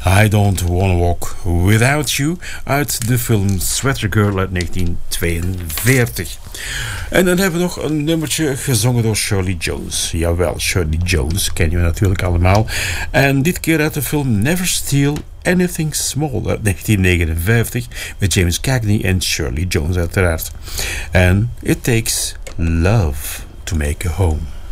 I Don't Wanna Walk Without You uit de film Sweater Girl uit 1942. En dan hebben we nog een nummertje gezongen door Shirley Jones. Jawel, Shirley Jones kennen we natuurlijk allemaal. En dit keer uit de film Never Steal Anything Small uit 1959 met James Cagney en Shirley Jones uiteraard. En It Takes Love to Make a Home.